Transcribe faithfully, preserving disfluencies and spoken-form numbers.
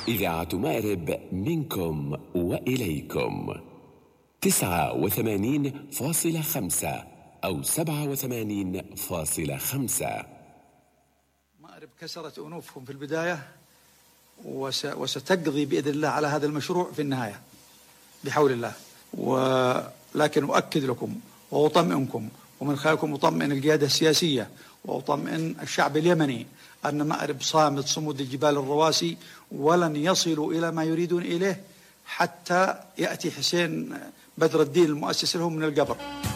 إذاعة مأرب منكم وإليكم تسعة وثمانين فاصلة خمسة أو سبعة وثمانين فاصلة خمسة. مأرب كسرت أنوفهم في البداية وس... وستقضي بإذن الله على هذا المشروع في النهاية بحول الله. ولكن أؤكد لكم وأطمئنكم ومن خلالكم أطمئن القيادة السياسية وأطمئن الشعب اليمني أن مأرب صامت صمود الجبال الرواسي ولن يصلوا إلى ما يريدون إليه حتى يأتي حسين بدر الدين المؤسس لهم من القبر.